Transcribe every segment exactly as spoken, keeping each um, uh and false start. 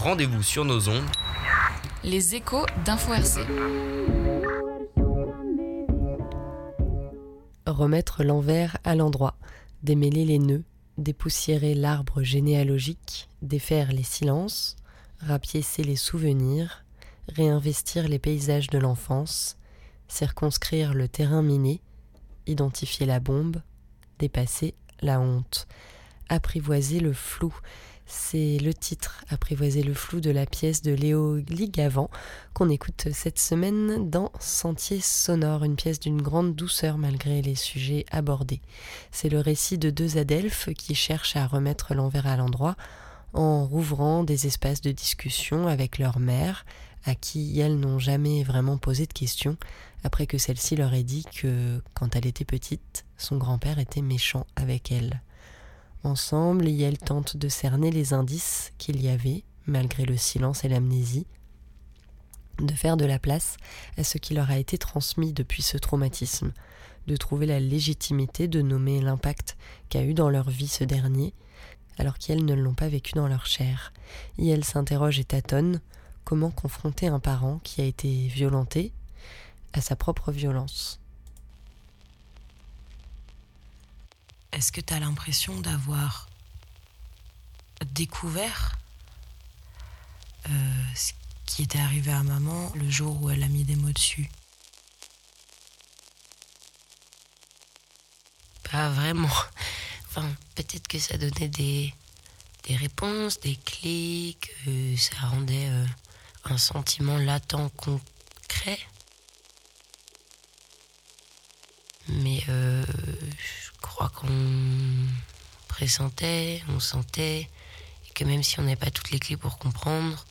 rendez-vous sur nos ondes. Les échos d'Info R C. Remettre l'envers à l'endroit, démêler les nœuds, dépoussiérer l'arbre généalogique, défaire les silences, rapiécer les souvenirs, réinvestir les paysages de l'enfance, circonscrire le terrain miné, identifier la bombe, dépasser la honte, apprivoiser le flou. C'est le titre, Apprivoiser le flou, de la pièce de Léo Ligavant qu'on écoute cette semaine dans Sentier sonore, une pièce d'une grande douceur malgré les sujets abordés. C'est le récit de deux adelphes qui cherchent à remettre l'envers à l'endroit en rouvrant des espaces de discussion avec leur mère, à qui elles n'ont jamais vraiment posé de questions, après que celle-ci leur ait dit que, quand elle était petite, son grand-père était méchant avec elle. Ensemble, elles tentent de cerner les indices qu'il y avait, malgré le silence et l'amnésie, de faire de la place à ce qui leur a été transmis depuis ce traumatisme, de trouver la légitimité de nommer l'impact qu'a eu dans leur vie ce dernier, alors qu'elles ne l'ont pas vécu dans leur chair. Et elles s'interrogent et tâtonnent comment confronter un parent qui a été violenté à sa propre violence. Est-ce que tu as l'impression d'avoir découvert euh, ce qui était arrivé à maman le jour où elle a mis des mots dessus? Pas vraiment. Enfin, peut-être que ça donnait des, des réponses, des clés, que ça rendait euh, un sentiment latent, concret. Mais euh, je crois qu'on pressentait, on sentait, et que même si on n'avait pas toutes les clés pour comprendre,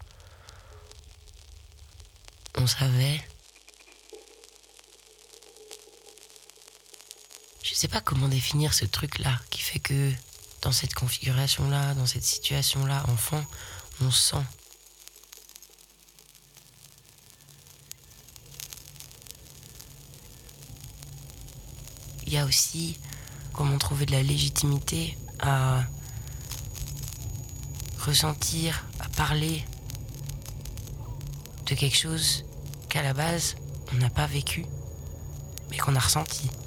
on savait. Je sais pas comment définir ce truc-là qui fait que dans cette configuration-là, dans cette situation-là, enfant, on sent. Il y a aussi comment trouver de la légitimité à ressentir, à parler de quelque chose qu'à la base, on n'a pas vécu, mais qu'on a ressenti.